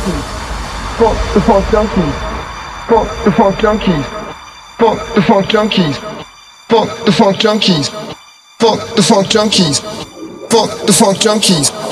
Fuck the funk junkies. Fuck the funk junkies. Fuck the funk junkies. Fuck the funk junkies. Fuck the funk junkies. Fuck the funk junkies.